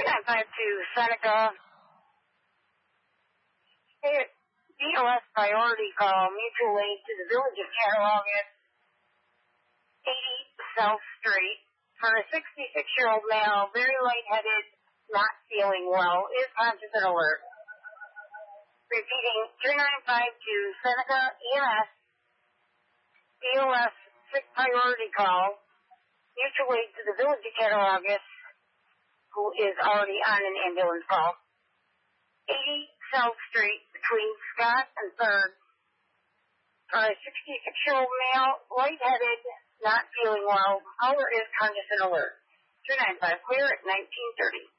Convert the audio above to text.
to Seneca. DOS priority call, mutual aid to the village of Cattaraugus, 80 South Street, for a 66-year-old male, very lightheaded, not feeling well, is conscious and alert. Repeating, 395 to Seneca EMS, DOS priority call, mutual aid to the village of Cattaraugus, who is already on an ambulance call. 80 South Street between Scott and 3rd. For a 66-year-old male, lightheaded, not feeling well. Caller is conscious and alert. 295 clear at 1930.